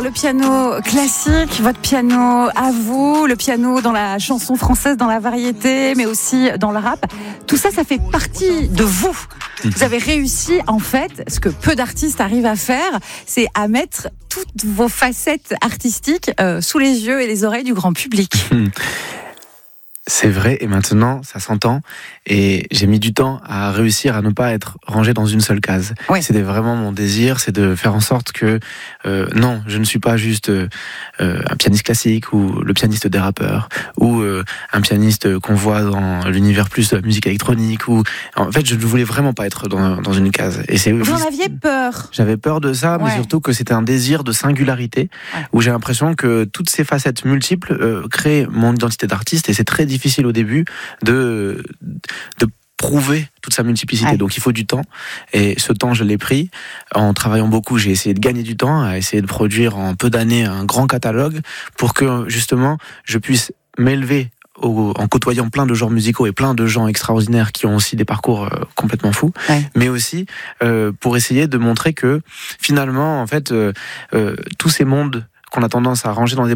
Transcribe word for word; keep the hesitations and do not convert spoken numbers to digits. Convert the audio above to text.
le piano classique, votre piano à vous, le piano dans la chanson française, dans la variété, mais aussi dans le rap. Tout ça, ça fait partie de vous. Vous avez réussi, en fait, ce que peu d'artistes arrivent à faire, c'est à mettre toutes vos facettes artistiques euh, sous les yeux et les oreilles du grand public. C'est vrai, et maintenant, ça s'entend. Et j'ai mis du temps à réussir à ne pas être rangé dans une seule case. Oui. C'était vraiment mon désir, c'est de faire en sorte que, euh, non, je ne suis pas juste euh, un pianiste classique ou le pianiste des rappeurs ou euh, un pianiste qu'on voit dans l'univers plus de la musique électronique. Ou en fait, je ne voulais vraiment pas être dans, dans une case. Et c'est Vous en aviez peur. J'avais peur de ça, mais Ouais. surtout que c'était un désir de singularité, Ouais. où j'ai l'impression que toutes ces facettes multiples euh, créent mon identité d'artiste, et c'est très difficile au début de, de prouver toute sa multiplicité. Ouais. Donc il faut du temps, et ce temps je l'ai pris en travaillant beaucoup. J'ai essayé de gagner du temps, à essayer de produire en peu d'années un grand catalogue pour que justement je puisse m'élever Au, en côtoyant plein de genres musicaux et plein de gens extraordinaires qui ont aussi des parcours euh, complètement fous, Ouais. mais aussi euh, pour essayer de montrer que finalement, en fait, euh, euh, tous ces mondes qu'on a tendance à ranger dans des